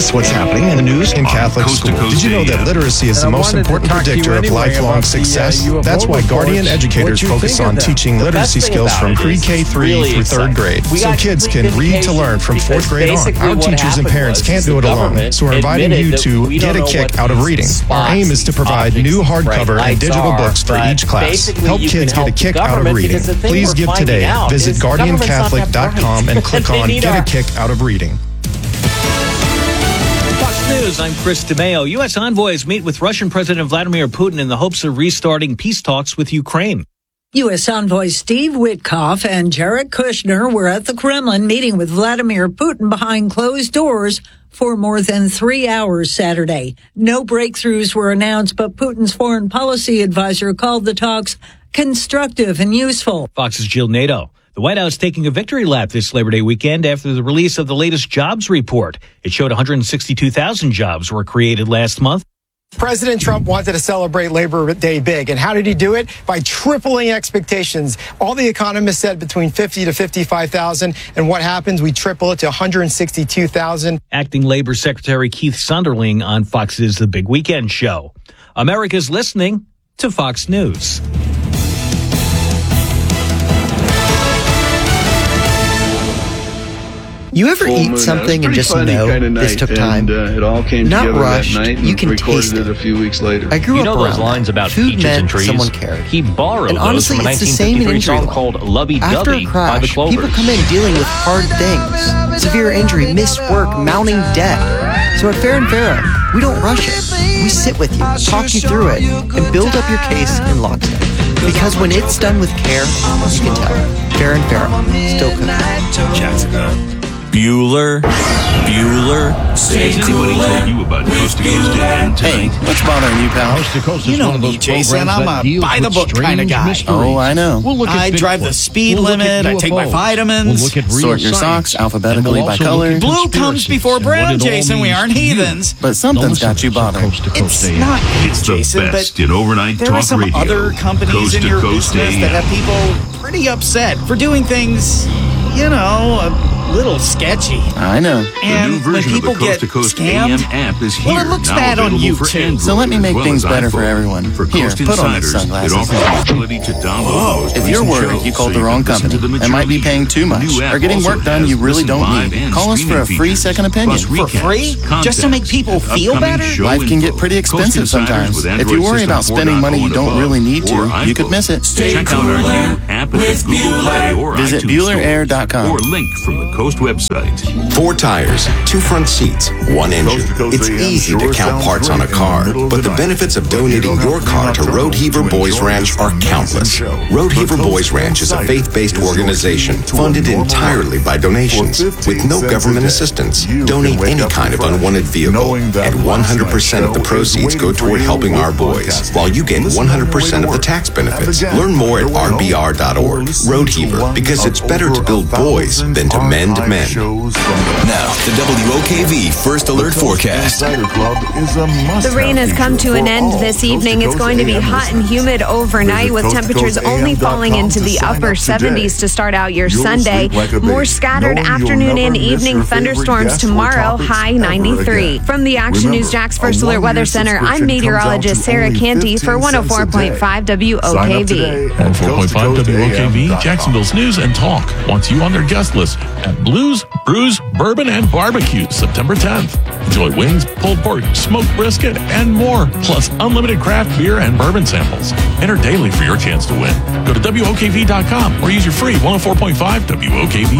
Plus, what's happening in the news in Catholic schools. Did you know that literacy is the most important predictor of lifelong success? That's why Guardian educators focus on teaching literacy skills from pre-K 3 through 3rd grade, so kids can read to learn from 4th grade on. Our teachers and parents can't do it alone, so we're inviting you to get a kick out of reading. Our aim is to provide new hardcover and digital books for each class. Help kids get a kick out of reading. Please give today. Visit GuardianCatholic.com and click on Get a Kick Out of Reading. Fox News, I'm Chris DeMeo. U.S. envoys meet with Russian President Vladimir Putin in the hopes of restarting peace talks with Ukraine. U.S. envoys Steve Witkoff and Jared Kushner were at the Kremlin meeting with Vladimir Putin behind closed doors for more than 3 hours Saturday. No breakthroughs were announced, but Putin's foreign policy advisor called the talks constructive and useful. Fox's Jill Nato. The White House taking a victory lap this Labor Day weekend after the release of the latest jobs report. It showed 162,000 jobs were created last month. President Trump wanted to celebrate Labor Day big. And how did he do it? By tripling expectations. All the economists said between 50 to 55,000. And what happens? We triple it to 162,000. Acting Labor Secretary Keith Sunderling on Fox's The Big Weekend Show. America's listening to Fox News. You ever eat something and just know this took time? It all came Not rushed, that night you can taste it a few weeks later. I grew up those around lines that. about Food peaches and meant trees? someone cared. He borrowed And honestly, those from a it's the same in 1953 injury song law. called Lovey After a Dovey by the crash, Clovers. people come in dealing with hard things. Severe injury, missed work, mounting debt. So at Fair and Farrow, we don't rush it. We sit with you, talk you through it, and build up your case in lockstep. Because when it's done with care, you can tell. Fair and Farrow, still cooking. Jacksonville. Bueller. Stay Anybody told you about Coast to Coast and Hey, what's bothering you, pal? Coast to Coast You is know one of those me, Jason. programs I'm that a deals by-the-book with kind of strange guy. mysteries. Oh, I know. We'll look at I drive Bigfoot. the speed We'll look at limit. I take my UFOs. vitamins. We'll look at real Sort your science. socks alphabetically And we'll by also color. look at Blue comes conspiracies before and brown, what it all Jason. We means aren't to you. heathens. But something's Don't got you listen to bothering. Coast to Coast It's AM. not It's the Jason, best but in overnight there talk are some radio. other companies Coast in to your Coast business AM. that have people pretty upset for doing things, a little sketchy. I know. The And new when version of people the Coast get to Coast scammed, AM app is here. well, it looks now bad on available you, for too. Android So let me as make well things as better for iPhone. everyone. For Here, Coast put on Insiders, these sunglasses. it offers the ability to download the most If you're recent worried shows you called so the wrong can listen company to the and might be majority. paying too The much new app or getting also work done has you really listen don't live need, and call us for a streaming free features, second opinion. plus For recaps, free? Just to make contests, people feel upcoming better? show Life can get info. pretty Coast expensive Insiders sometimes. with If Android you worry System about spending 4.0 money you and don't above, really need to, or you could iPhone. miss it. Check out our new app at Google Play or Visit iTunes Store, BuellerAir.com. or link from the Coast website. 4 tires, 2 front seats, 1 engine. It's easy to count parts on a car, but the benefits of donating your car to Road Heaver Boys Ranch are countless. Road Heaver Boys Ranch is a faith-based organization funded entirely by donations with no government assistance. Donate any kind of unwanted vehicle, and 100% of the proceeds go toward helping our boys, while you get 100% of the tax benefits. Learn more at rbr.org. Road Heaver, because it's better to build boys than to mend men. Now, the WOKV First Alert Forecast. The rain has come to an end this evening. It's going to be hot and humid overnight with temperatures only falling into the upper 70s to start out your Sunday. More scattered afternoon and evening thunderstorms tomorrow, high 93. From the Action News Jax First Alert Weather Center, I'm meteorologist Sarah Canty for 104.5 WOKV. 104.5 WOKV, Jacksonville's news and talk, wants you on their guest list at Blues, Brews, Bourbon, and Barbecue, September 10th. Enjoy wings, pulled pork, smoked brisket, and more, plus unlimited craft beer and bourbon samples. Enter daily for your chance to win. Go to WOKV.com or use your free 104.5 WOKV